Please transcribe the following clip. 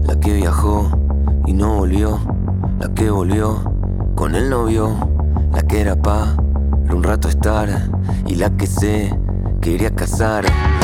la que viajó y no volvió, la que volvió con el novio, la que era para un rato estar y la que se quería casar.